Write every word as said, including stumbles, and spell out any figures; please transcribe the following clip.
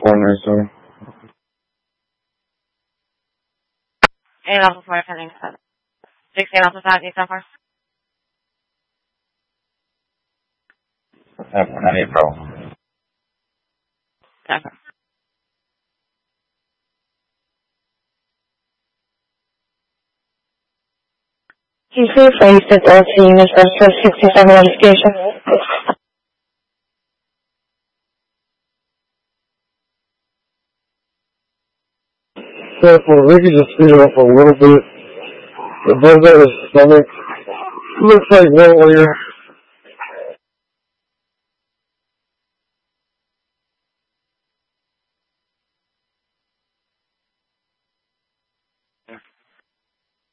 corner, so. eight Alpha four, heading seven. sixteen Alpha five, eight Alpha four. seven one eight, bro. Okay. He's replaced at L C unit for sixty-seven education. Careful, we can just speed it up a little bit. The buzz out his stomach looks like one layer.